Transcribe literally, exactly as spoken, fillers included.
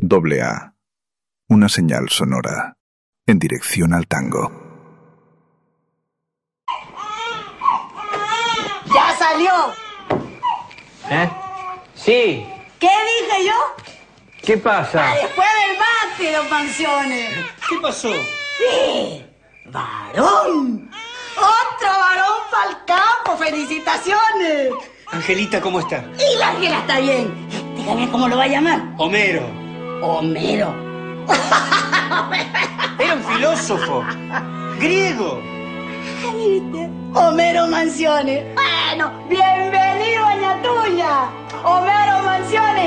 Doble A. Una señal sonora en dirección al tango. ¡Ya salió! ¿Eh? Sí. ¿Qué dije yo? ¿Qué pasa? Ah, después del bate, don Mansiones. ¿Qué pasó? ¡Sí! ¡Varón! ¡Otro varón para el campo! ¡Felicitaciones! Angelita, ¿cómo está? Y la Ángela está bien. Dígame cómo lo va a llamar. Homero. Homero. Era un filósofo. Griego. ¿Viste? Homero Mansiones. Bueno, bienvenido, doña tuya. Homero Mansiones.